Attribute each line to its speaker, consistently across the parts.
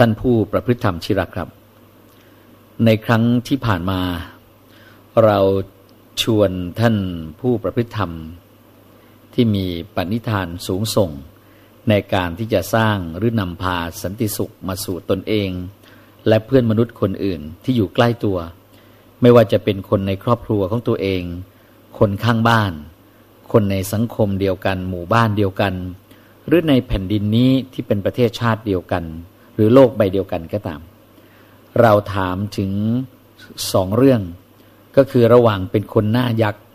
Speaker 1: ท่านผู้ประพฤติธรรมที่รักครับในครั้งที่ผ่านมาเราชวนท่านผู้ประพฤติธรรมที่มีปณิธานสูงส่งในการที่จะสร้างหรือนำพาสันติสุขมาสู่ตนเองและเพื่อนมนุษย์คนอื่นที่อยู่ใกล้ตัวไม่ว่าจะเป็นคนในครอบครัวของตัวเองคนข้างบ้านคนในสังคมเดียวกันหมู่บ้านเดียวกันหรือในแผ่นดินนี้ที่เป็นประเทศชาติเดียวกันหรือโลกใบเดียวกันก็ตามเราถามถึง2เรื่องก็คือระหว่างเป็นคนหน้ายักษ์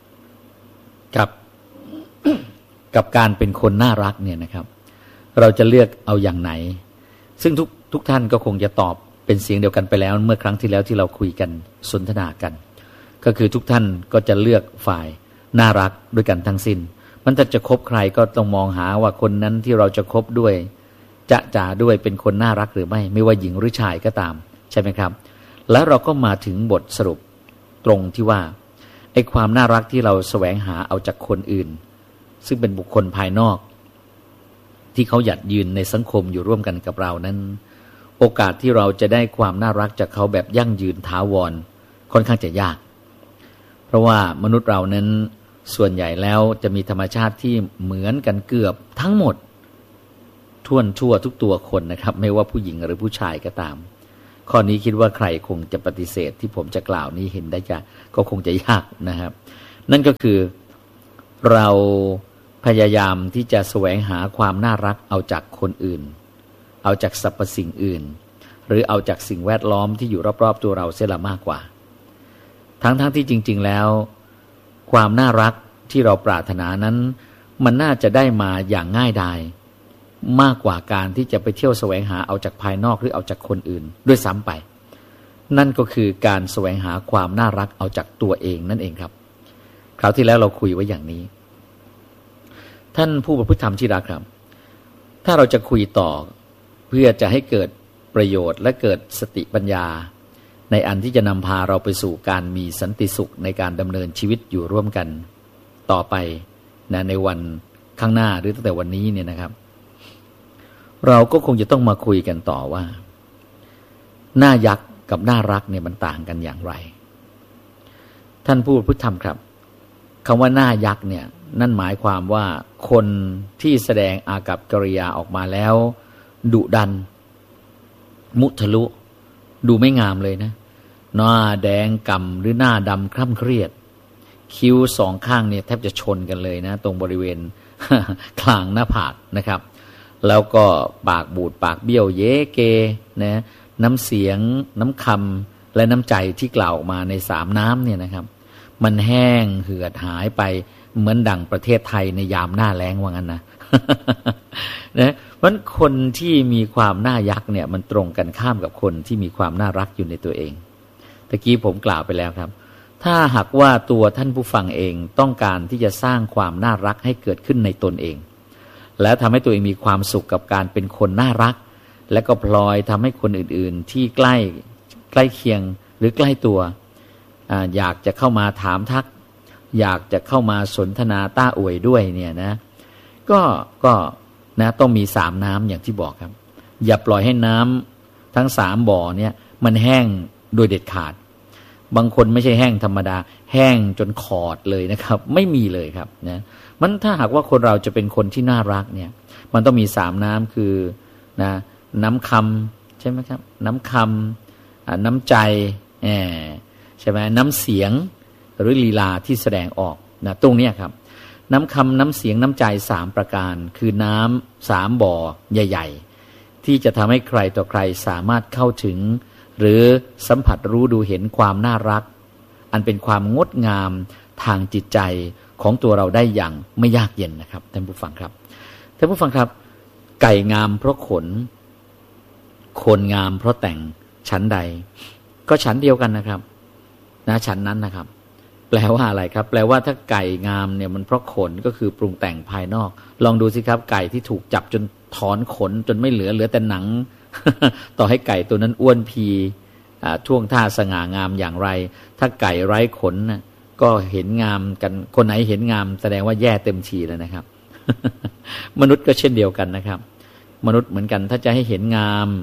Speaker 1: กับการเป็นคนน่ารักเนี่ยนะครับเราจะเลือกเอาอย่างไหนซึ่งทุกท่านก็คงจะตอบเป็นเสียงเดียวกันไปแล้วเมื่อครั้งที่แล้วที่เราคุยกันสนทนากันก็คือทุกท่านก็จะเลือกฝ่ายน่ารักด้วยกันทั้งสิ้นมันจะคบใครก็ต้องมองหาว่าคนนั้นที่เราจะคบด้วยจะจ่าด้วยเป็นคนน่ารักหรือไม่ว่าหญิงหรือชายก็ตามใช่ไหมครับแล้วเราก็มาถึงบทสรุปตรงที่ว่าไอ้ความน่ารักที่เราแสวงหาเอาจากคนอื่นซึ่งเป็นบุคคลภายนอกที่เขาหยัดยืนในสังคมอยู่ร่วมกันกับเรานั้นโอกาสที่เราจะได้ความน่ารักจากเขาแบบยั่งยืนถาวรค่อนข้างจะยากเพราะว่ามนุษย์เรานั้นส่วนใหญ่แล้วจะมีธรรมชาติที่เหมือนกันเกือบทั้งหมดทั่วทุกตัวคนนะครับไม่ว่าผู้หญิงหรือผู้ชายก็ตามข้อนี้คิดว่าใครคงจะปฏิเสธที่ผมจะกล่าวนี้เห็นได้ก็คงจะยากนะครับนั่นก็คือเราพยายามที่จะแสวงหาความน่ารักเอาจากคนอื่นเอาจากสรรพสิ่งอื่นหรือเอาจากสิ่งแวดล้อมที่อยู่รอบๆตัวเราเสียละมากกว่าทั้งที่จริงๆแล้วความน่ารักที่เราปรารถนานั้นมันน่าจะได้มาอย่างง่ายดายมากกว่าการที่จะไปเที่ยวแสวงหาเอาจากภายนอกหรือเอาจากคนอื่นด้วยซ้ำไปนั่นก็คือการแสวงหาความน่ารักเอาจากตัวเองนั่นเองครับคราวที่แล้วเราคุยไว้อย่างนี้ท่านผู้ประพฤติธรรมที่รักครับถ้าเราจะคุยต่อเพื่อจะให้เกิดประโยชน์และเกิดสติปัญญาในอันที่จะนำพาเราไปสู่การมีสันติสุขในการดำเนินชีวิตอยู่ร่วมกันต่อไปนะในวันข้างหน้าหรือตั้งแต่วันนี้เนี่ยนะครับเราก็คงจะต้องมาคุยกันต่อว่าหน้ายักษ์กับน่ารักเนี่ยมันต่างกันอย่างไรท่านผู้ประพฤติธรรมครับคำว่าหน้ายักษ์เนี่ยนั่นหมายความว่าคนที่แสดงอากัปกิริยาออกมาแล้วดุดันมุทะลุดูไม่งามเลยนะหน้าแดงก่ำหรือหน้าดำคร่ำเครียดคิ้วสองข้างเนี่ยแทบจะชนกันเลยนะตรงบริเวณ คลางหน้าผากนะครับแล้วก็ปากบูดปากเบี้ยวเย้เกนะน้ำเสียงน้ำคำและน้ำใจที่กล่าวออกมาในสามน้ำเนี่ยนะครับมันแห้งเหือดหายไปเหมือนดั่งประเทศไทยในยามหน้าแล้งว่างั้นนะ นะเพราะคนที่มีความน่ายักษ์เนี่ยมันตรงกันข้ามกับคนที่มีความน่ารักอยู่ในตัวเองตะกี้ผมกล่าวไปแล้วครับถ้าหากว่าตัวท่านผู้ฟังเองต้องการที่จะสร้างความน่ารักให้เกิดขึ้นในตนเองแล้วทำให้ตัวเองมีความสุขกับการเป็นคนน่ารักและก็พลอยทำให้คนอื่นๆที่ใกล้เคียงหรือใกล้ตัวอยากจะเข้ามาถามทักอยากจะเข้ามาสนทนาต้าอวยด้วยเนี่ยนะก็นะต้องมี3น้ำอย่างที่บอกครับอย่าปล่อยให้น้ำทั้ง3บ่อเนี่ยมันแห้งโดยเด็ดขาดบางคนไม่ใช่แห้งธรรมดาแห้งจนขอดเลยนะครับไม่มีเลยครับนะมันถ้าหากว่าคนเราจะเป็นคนที่น่ารักเนี่ยมันต้องมี3น้ำคือนะน้ำคำใช่ไหมครับน้ำคำน้ำใจใช่ไหมน้ำเสียงหรือลีลาที่แสดงออกนะตรงนี้ครับน้ำคำน้ำเสียงน้ำใจ3ประการคือน้ำ3บ่อใหญ่ๆที่จะทำให้ใครต่อใครสามารถเข้าถึงหรือสัมผัสรู้ดูเห็นความน่ารักอันเป็นความงดงามทางจิตใจของตัวเราได้อย่างไม่ยากเย็นนะครับท่านผู้ฟังครับท่านผู้ฟังครับไก่งามเพราะขนคนงามเพราะแต่งชั้นใดก็ชั้นเดียวกันนะครับนะชั้นนั้นนะครับแปลว่าอะไรครับแปลว่าถ้าไก่งามเนี่ยมันเพราะขนก็คือปรุงแต่งภายนอกลองดูสิครับไก่ที่ถูกจับจนถอนขนจนไม่เหลือแต่หนัง ต่อให้ไก่ตัวนั้นอ้วนพีท่วงท่าสง่างามอย่างไรถ้าไก่ไร้ขนก็เห็นงามกันคนไหนเห็นงามแสดงว่าแย่เต็มทีแล้วนะครับ มนุษย์ก็เช่นเดียวกันนะครับมนุษย์เหมือนกันถ้าจะให้เห็นงาม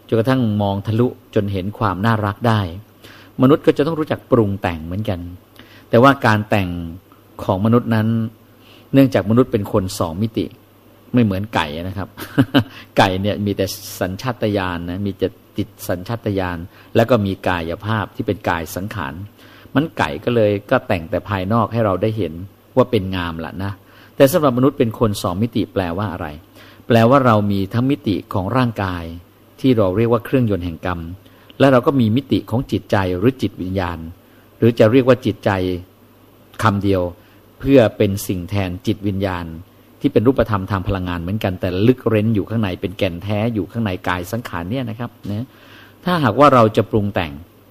Speaker 1: จนกระทั่งมองทะลุจนเห็นความน่ารักได้มนุษย์ก็จะต้องรู้จักปรุงแต่งเหมือนกันแต่ว่าการแต่งของมนุษย์นั้นเนื่องจากมนุษย์เป็นคนสองมิติไม่เหมือนไก่นะครับ ไก่เนี่ยมีแต่สัญชาตญาณนะมีแต่จิตสัญชาตญาณแล้วก็มีกายภาพที่เป็นกายสังขารมันไก่ก็เลยก็แต่งแต่ภายนอกให้เราได้เห็นว่าเป็นงามละนะแต่สำหรับมนุษย์เป็นคนสองมิติแปลว่าอะไรแปลว่าเรามีทั้งมิติของร่างกายที่เราเรียกว่าเครื่องยนต์แห่งกรรมและเราก็มีมิติของจิตใจหรือจิตวิญญาณหรือจะเรียกว่าจิตใจคำเดียวเพื่อเป็นสิ่งแทนจิตวิญญาณที่เป็นรูปธรรมทางพลังงานเหมือนกันแต่ลึกเร้นอยู่ข้างในเป็นแก่นแท้อยู่ข้างในกายสังขารเนี่ยนะครับนะถ้าหากว่าเราจะปรุงแต่ง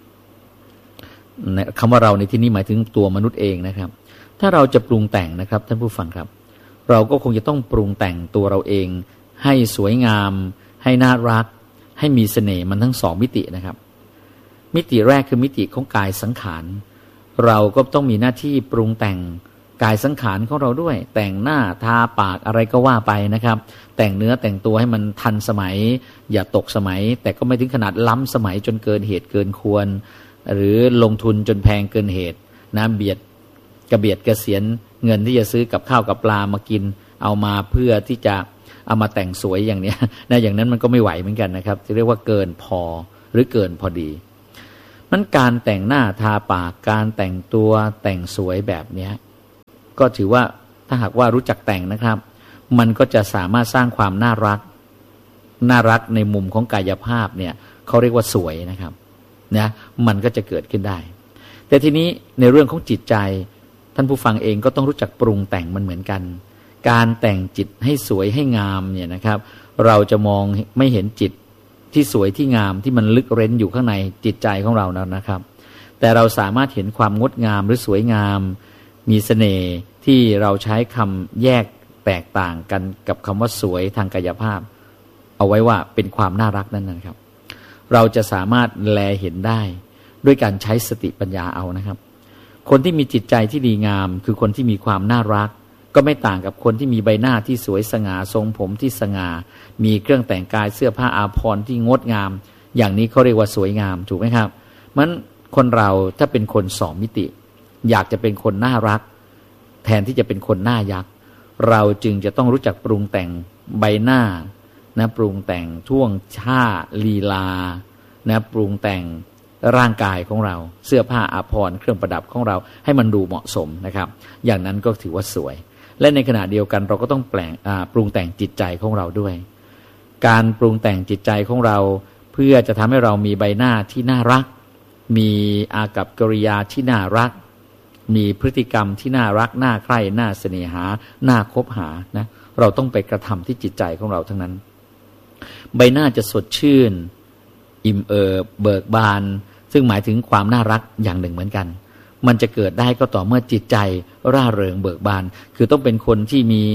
Speaker 1: คำว่าเราในที่นี้หมายถึงตัวมนุษย์เองนะครับถ้าเราจะปรุงแต่งนะครับท่านผู้ฟังครับเราก็คงจะต้องปรุงแต่งตัวเราเองให้สวยงามให้น่ารักให้มีเสน่ห์มันทั้งสองมิตินะครับมิติแรกคือมิติของกายสังขารเราก็ต้องมีหน้าที่ปรุงแต่งกายสังขารของเราด้วยแต่งหน้าทาปากอะไรก็ว่าไปนะครับแต่งเนื้อแต่งตัวให้มันทันสมัยอย่าตกสมัยแต่ก็ไม่ถึงขนาดล้ำสมัยจนเกินเหตุเกินควรหรือลงทุนจนแพงเกินเหตุนะเบียดกระเสียนเงินที่จะซื้อกับข้าวกับปลามากินเอามาเพื่อที่จะเอามาแต่งสวยอย่างเนี้ยนะอย่างนั้นมันก็ไม่ไหวเหมือนกันนะครับจะเรียกว่าเกินพอหรือเกินพอดีมันการแต่งหน้าทาปากการแต่งตัวแต่งสวยแบบเนี้ยก็ถือว่าถ้าหากว่ารู้จักแต่งนะครับมันก็จะสามารถสร้างความน่ารักในมุมของกายภาพเนี่ยเขาเรียกว่าสวยนะครับนะมันก็จะเกิดขึ้นได้แต่ทีนี้ในเรื่องของจิตใจท่านผู้ฟังเองก็ต้องรู้จักปรุงแต่งมันเหมือนกันการแต่งจิตให้สวยให้งามเนี่ยนะครับเราจะมองไม่เห็นจิตที่สวยที่งามที่มันลึกเร้นอยู่ข้างในจิตใจของเรานะครับแต่เราสามารถเห็นความงดงามหรือสวยงามมีเสน่ห์ที่เราใช้คำแยกแตกต่างกันกับคำว่าสวยทางกายภาพเอาไว้ว่าเป็นความน่ารักนั่นนะครับเราจะสามารถแลเห็นได้ด้วยการใช้สติปัญญาเอานะครับคนที่มีจิตใจที่ดีงามคือคนที่มีความน่ารักก็ไม่ต่างกับคนที่มีใบหน้าที่สวยสง่าทรงผมที่สง่ามีเครื่องแต่งกายเสื้อผ้าอาภรณ์ที่งดงามอย่างนี้เขาเรียกว่าสวยงามถูกไหมครับมันคนเราถ้าเป็นคนสองมิติอยากจะเป็นคนน่ารักแทนที่จะเป็นคนหน้ายักษ์เราจึงจะต้องรู้จักปรุงแต่งใบหน้านะปรุงแต่งท่วงท่าลีลานะปรุงแต่งร่างกายของเราเสื้อผ้าอาภรณ์เครื่องประดับของเราให้มันดูเหมาะสมนะครับอย่างนั้นก็ถือว่าสวยและในขณะเดียวกันเราก็ต้องปรุงแต่งจิตใจของเราด้วยการปรุงแต่งจิตใจของเราเพื่อจะทำให้เรามีใบหน้าที่น่ารักมีอากัปกิริยาที่น่ารักมีพฤติกรรมที่น่ารักน่าใคร่น่าเสน่หาน่าคบหานะเราต้องไปกระทำที่จิตใจของเราทั้งนั้นใบหน้าจะสดชื่นอิ่มเอิบเบิกบานซึ่งหมายถึงความน่ารักอย่างหนึ่งเหมือนกันมันจะเกิดได้ก็ต่อเมื่อจิตใจร่าเริงเบิกบานคือต้องเป็นคนที่มี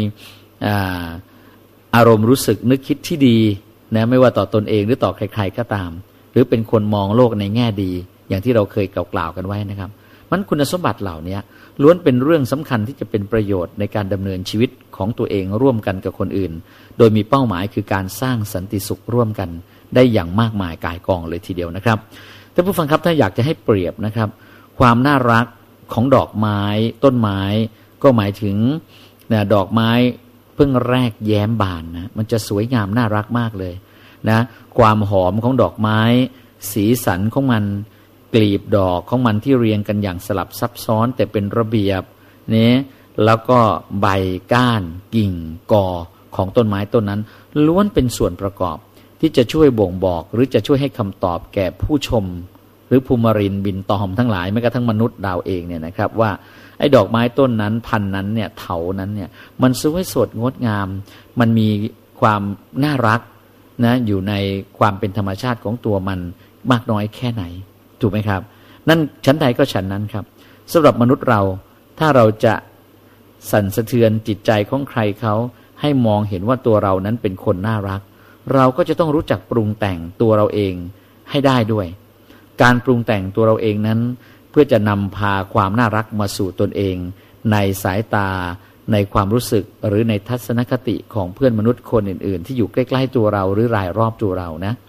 Speaker 1: อารมณ์รู้สึกนึกคิดที่ดีนะไม่ว่าต่อตนเองหรือต่อใครๆก็ตามหรือเป็นคนมองโลกในแง่ดีอย่างที่เราเคยกล่าวกันไว้นะครับมันคุณสมบัติเหล่านี้ล้วนเป็นเรื่องสำคัญที่จะเป็นประโยชน์ในการดำเนินชีวิตของตัวเองร่วมกันกับคนอื่นโดยมีเป้าหมายคือการสร้างสันติสุขร่วมกันได้อย่างมากมายกายกองเลยทีเดียวนะครับท่านผู้ฟังครับถ้าอยากจะให้เปรียบนะครับความน่ารักของดอกไม้ต้นไม้ก็หมายถึงนะดอกไม้เพิ่งแรกแย้มบานนะมันจะสวยงามน่ารักมากเลยนะความหอมของดอกไม้สีสันของมันกลีบดอกของมันที่เรียงกันอย่างสลับซับซ้อนแต่เป็นระเบียบนี่แล้วก็ใบก้านกิ่งกอของต้นไม้ต้นนั้นล้วนเป็นส่วนประกอบที่จะช่วยบ่งบอกหรือจะช่วยให้คำตอบแก่ผู้ชมหรือภูมิรินบินตอมทั้งหลายแม้กระทั่งมนุษย์ดาวเองเนี่ยนะครับว่าไอ้ดอกไม้ต้นนั้นพันนั้นเนี่ยเถานั้นเนี่ยมันสวยสดงดงามมันมีความน่ารักนะอยู่ในความเป็นธรรมชาติของตัวมันมากน้อยแค่ไหนถูกไหมครับนั่นชั้นใดก็ชั้นนั้นครับสำหรับมนุษย์เราถ้าเราจะสั่นสะเทือนจิตใจของใครเขาให้มองเห็นว่าตัวเรานั้นเป็นคนน่ารักเราก็จะต้องรู้จักปรุงแต่งตัวเราเองให้ได้ด้วยการปรุงแต่งตัวเราเองนั้นเพื่อจะนำพาความน่ารักมาสู่ตนเองในสายตาในความรู้สึกหรือในทัศนคติของเพื่อนมนุษย์คนอื่นๆที่อยู่ใกล้ๆตัวเราหรือรายรอบตัวเรานะ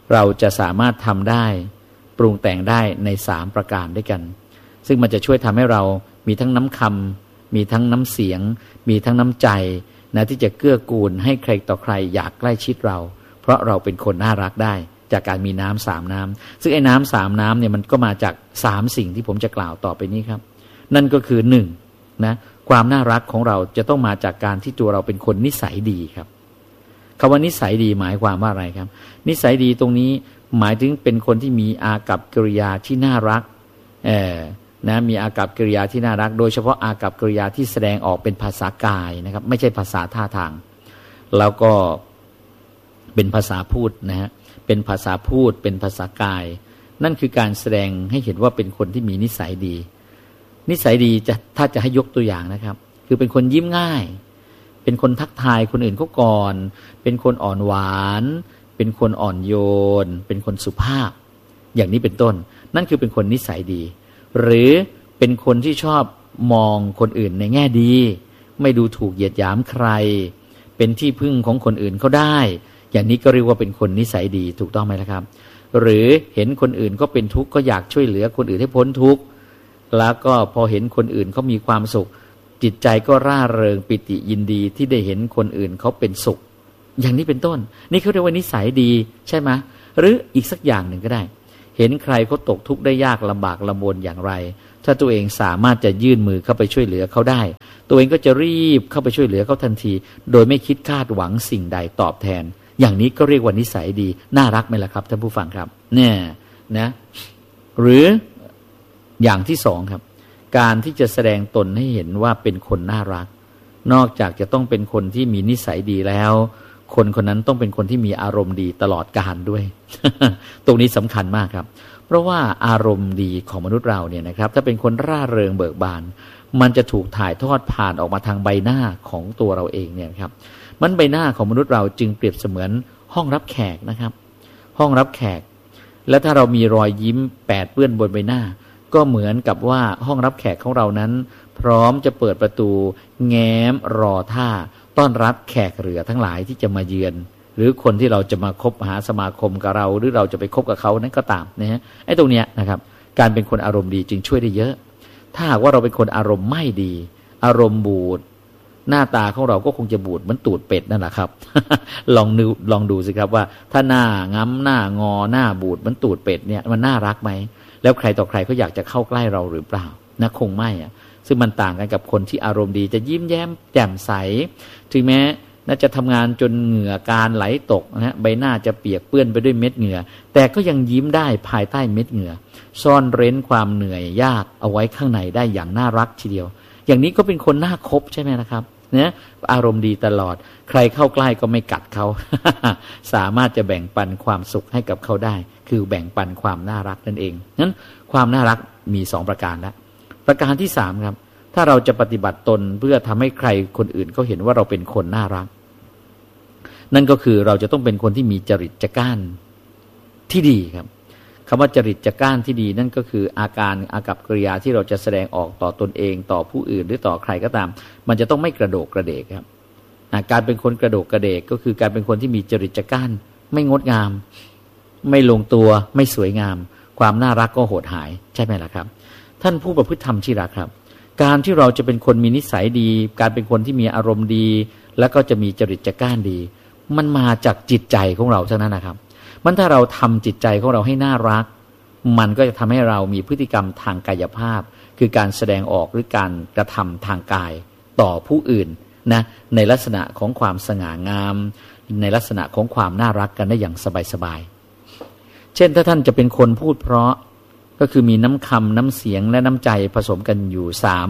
Speaker 1: เราจะสามารถทำได้ปรุงแต่งได้ใน3ประการด้วยกันซึ่งมันจะช่วยทำให้เรามีทั้งน้ำคำมีทั้งน้ำเสียงมีทั้งน้ำใจนะที่จะเกื้อกูลให้ใครต่อใครอยากใกล้ชิดเราเพราะเราเป็นคนน่ารักได้จากการมีน้ำ3น้ำซึ่งไอ้น้ำ3น้ำเนี่ยมันก็มาจาก3สิ่งที่ผมจะกล่าวต่อไปนี้ครับนั่นก็คือ1นะความน่ารักของเราจะต้องมาจากการที่ตัวเราเป็นคนนิสัยดีครับคำว่านิสัยดีหมายความว่าอะไรครับนิสัยดีตรงนี้หมายถึงเป็นคนที่มีอากัปกิริยาที่น่ารักนะมีอากัปกิริยาที่น่ารักโดยเฉพาะอากัปกิริยาที่แสดงออกเป็นภาษากายนะครับไม่ใช่ภาษาท่าทางแล้วก็เป็นภาษาพูดนะฮะเป็นภาษาพูดเป็นภาษากายนั่นคือการแสดงให้เห็นว่าเป็นคนที่มีนิสัยดีนิสัยดีถ้าจะให้ยกตัวอย่างนะครับคือเป็นคนยิ้มง่ายเป็นคนทักทายคนอื่นเขาก่อนเป็นคนอ่อนหวานเป็นคนอ่อนโยนเป็นคนสุภาพอย่างนี้เป็นต้นนั่นคือเป็นคนนิสัยดีหรือเป็นคนที่ชอบมองคนอื่นในแง่ดีไม่ดูถูกเหยียดหยามใครเป็นที่พึ่งของคนอื่นเขาได้อย่างนี้ก็เรียกว่าเป็นคนนิสัยดีถูกต้องไหมล่ะครับหรือเห็นคนอื่นก็เป็นทุกข์ก็อยากช่วยเหลือคนอื่นให้พ้นทุกข์แล้วก็พอเห็นคนอื่นเขามีความสุขจิตใจก็ร่าเริงปิติยินดีที่ได้เห็นคนอื่นเขาเป็นสุขอย่างนี้เป็นต้นนี่เขาเรียกว่านิสัยดีใช่ไหมหรืออีกสักอย่างหนึ่งก็ได้เห็นใครเขาตกทุกข์ได้ยากลำบากลำบนอย่างไรถ้าตัวเองสามารถจะยื่นมือเข้าไปช่วยเหลือเขาได้ตัวเองก็จะรีบเข้าไปช่วยเหลือเขาทันทีโดยไม่คิดคาดหวังสิ่งใดตอบแทนอย่างนี้ก็เรียกว่านิสัยดีน่ารักไหมล่ะครับท่านผู้ฟังครับเนี่ยนะหรืออย่างที่สองครับการที่จะแสดงตนให้เห็นว่าเป็นคนน่ารักนอกจากจะต้องเป็นคนที่มีนิสัยดีแล้วคนคนนั้นต้องเป็นคนที่มีอารมณ์ดีตลอดกาลด้วย ตรงนี้สำคัญมากครับเพราะว่าอารมณ์ดีของมนุษย์เราเนี่ยนะครับถ้าเป็นคนร่าเริงเบิกบานมันจะถูกถ่ายทอดผ่านออกมาทางใบหน้าของตัวเราเองเนี่ยครับมันใบหน้าของมนุษย์เราจึงเปรียบเสมือนห้องรับแขกนะครับห้องรับแขกและถ้าเรามีรอยยิ้มแปดเปื้อนบนใบหน้าก็เหมือนกับว่าห้องรับแขกของเรานั้นพร้อมจะเปิดประตูแง้มรอท่าต้อนรับแขกเรือทั้งหลายที่จะมาเยือนหรือคนที่เราจะมาคบหาสมาคมกับเราหรือเราจะไปคบกับเขานั้นก็ตามนะฮะไอ้ตรงเนี้ยนะครับการเป็นคนอารมณ์ดีจึงช่วยได้เยอะถ้าหากว่าเราเป็นคนอารมณ์ไม่ดีอารมณ์บูดหน้าตาของเราก็คงจะบูดเหมือนตูดเป็ดนั่นแหละครับ ลองดูสิครับว่าถ้าหน้าง้ำหน้างอหน้าบูดเหมือนตูดเป็ดเนี่ยมันน่ารักไหมแล้วใครต่อใครก็อยากจะเข้าใกล้เราหรือเปล่านะคงไม่อ่ะซึ่งมันต่างกันกับคนที่อารมณ์ดีจะยิ้มแย้มแจ่มใสถึงแม้น่าจะทำงานจนเหงื่อการไหลตกนะฮะใบหน้าจะเปียกเปื้อนไปด้วยเม็ดเหงื่อแต่ก็ยังยิ้มได้ภายใต้เม็ดเหงื่อซ่อนเร้นความเหนื่อยยากเอาไว้ข้างในได้อย่างน่ารักทีเดียวอย่างนี้ก็เป็นคนน่าคบใช่ไหมนะครับเนี่ยอารมณ์ดีตลอดใครเข้าใกล้ก็ไม่กัดเขา สามารถจะแบ่งปันความสุขให้กับเขาได้คือแบ่งปันความน่ารักนั่นเองนั้นความน่ารักมี2ประการแล้วประการที่3ครับถ้าเราจะปฏิบัติตนเพื่อทำให้ใครคนอื่นเขาเห็นว่าเราเป็นคนน่ารักนั่นก็คือเราจะต้องเป็นคนที่มีจริตจักร้านที่ดีครับคำว่าจริตจักร้านที่ดีนั่นก็คืออากัปกิริยาที่เราจะแสดงออกต่อตนเองต่อผู้อื่นหรือต่อใครก็ตามมันจะต้องไม่กระโดกกระเดกครับการเป็นคนกระโดกกระเดกก็คือการเป็นคนที่มีจริตจักร้านไม่งดงามไม่ลงตัวไม่สวยงามความน่ารักก็โหดหายใช่ไหมล่ะครับท่านผู้ประพฤติธรรมที่รักครับการที่เราจะเป็นคนมีนิสัยดีการเป็นคนที่มีอารมณ์ดีแล้วก็จะมีจริตจักร้านดีมันมาจากจิตใจของเราเท่านั้นนะครับมันถ้าเราทำจิตใจของเราให้น่ารักมันก็จะทำให้เรามีพฤติกรรมทางกายภาพคือการแสดงออกหรือการกระทำทางกายต่อผู้อื่นนะในลักษณะของความสง่างามในลักษณะของความน่ารักกันได้อย่างสบายๆเช่นถ้าท่านจะเป็นคนพูดเพราะก็คือมีน้ำคำน้ำเสียงและน้ำใจผสมกันอยู่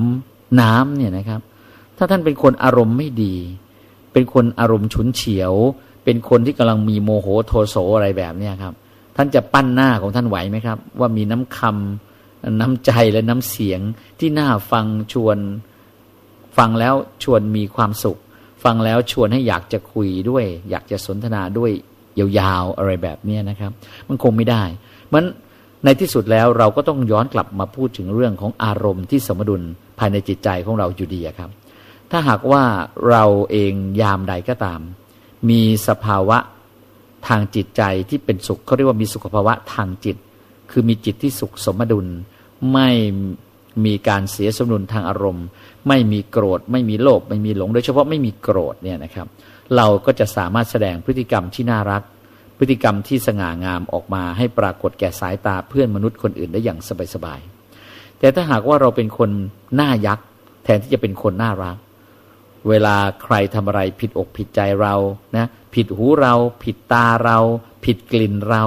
Speaker 1: 3น้ำเนี่ยนะครับถ้าท่านเป็นคนอารมณ์ไม่ดีเป็นคนอารมณ์ฉุนเฉียวเป็นคนที่กำลังมีโมโหโทโสอะไรแบบนี้ครับท่านจะปั้นหน้าของท่านไหวไหมครับว่ามีน้ำคำน้ำใจและน้ำเสียงที่น่าฟังชวนฟังแล้วชวนมีความสุขฟังแล้วชวนให้อยากจะคุยด้วยอยากจะสนทนาด้วยยาวๆอะไรแบบนี้นะครับมันคงไม่ได้มันในที่สุดแล้วเราก็ต้องย้อนกลับมาพูดถึงเรื่องของอารมณ์ที่สมดุลภายในจิตใจของเราอยู่ดีครับถ้าหากว่าเราเองยามใดก็ตามมีสภาวะทางจิตใจที่เป็นสุขเขาเรียกว่ามีสุขภาวะทางจิตคือมีจิตที่สุขสมดุลไม่มีการเสียสมดุลทางอารมณ์ไม่มีโกรธไม่มีโลภไม่มีหลงโดยเฉพาะไม่มีโกรธเนี่ยนะครับเราก็จะสามารถแสดงพฤติกรรมที่น่ารักพฤติกรรมที่สง่างามออกมาให้ปรากฏแก่สายตาเพื่อนมนุษย์คนอื่นได้อย่างสบายๆแต่ถ้าหากว่าเราเป็นคนหน้ายักษ์แทนที่จะเป็นคนน่ารักเวลาใครทำอะไรผิดอกผิดใจเรานะผิดหูเราผิดตาเราผิดกลิ่นเรา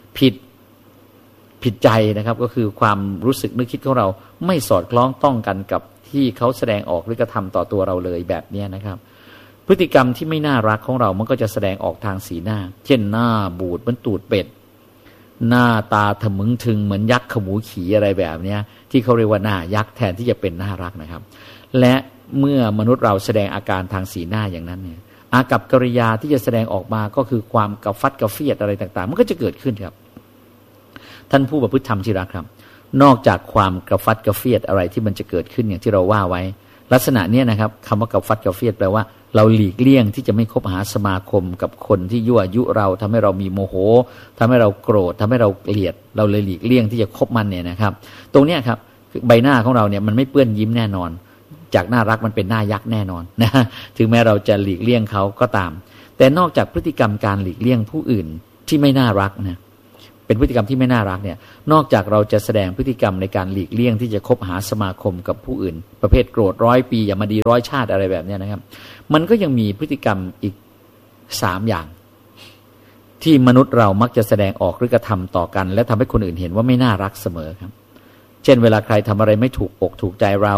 Speaker 1: ผิดใจนะครับก็คือความรู้สึกนึกคิดของเราไม่สอดคล้องต้องกันกับที่เขาแสดงออกหรือกระทำต่อตัวเราเลยแบบนี้นะครับพฤติกรรมที่ไม่น่ารักของเรามันก็จะแสดงออกทางสีหน้าเช่นหน้าบูดเหมือนตูดเป็ดหน้าตาทะมึงถึงเหมือนยักษ์ขมูขี่อะไรแบบนี้ที่เขาเรียกว่าหน้ายักษ์แทนที่จะเป็นน่ารักนะครับและเมื่อมนุษย์เราแสดงอาการทางสีหน้าอย่างนั้นเนี่ยอากัปกิริยาที่จะแสดงออกมาก็คือความกระฟัดกระเฟียดอะไรต่างๆมันก็จะเกิดขึ้นครับท่านผู้ประพฤติธรรมที่รักครับนอกจากความกระฟัดกระเฟียดอะไรที่มันจะเกิดขึ้นอย่างที่เราว่าไว้ลักษณะนี้นะครับคำว่ากระฟัดกระเฟียดแปลว่าเราหลีกเลี่ยงที่จะไม่คบหาสมาคมกับคนที่ยั่วยุเราทำให้เรามีโมโหทำให้เราโกรธทำให้เราเกลียดเราเลยหลีกเลี่ยงที่จะคบมันเนี่ยนะครับตรงนี้ครับใบหน้าของเราเนี่ยมันไม่เปื้อนยิ้มแน่นอนจากน่ารักมันเป็นหน้ายักษ์แน่นอนนะถึงแม้เราจะหลีกเลี่ยงเขาก็ตามแต่นอกจากพฤติกรรมการหลีกเลี่ยงผู้อื่นที่ไม่น่ารักนะเป็นพฤติกรรมที่ไม่น่ารักเนี่ยนอกจากเราจะแสดงพฤติกรรมในการหลีกเลี่ยงที่จะคบหาสมาคมกับผู้อื่นประเภทโกรธ100 ปีอย่ามาดี100 ชาติอะไรแบบนี้นะครับมันก็ยังมีพฤติกรรมอีก3อย่างที่มนุษย์เรามักจะแสดงออกหรือกระทำต่อกันและทำให้คนอื่นเห็นว่าไม่น่ารักเสมอครับเช่นเวลาใครทำอะไรไม่ถูกอกถูกใจเรา